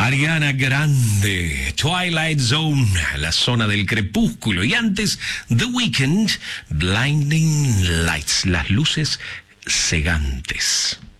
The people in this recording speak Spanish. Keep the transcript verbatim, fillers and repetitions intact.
Ariana Grande, Twilight Zone, la zona del crepúsculo. Y antes, The Weeknd, Blinding Lights, las luces cegantes.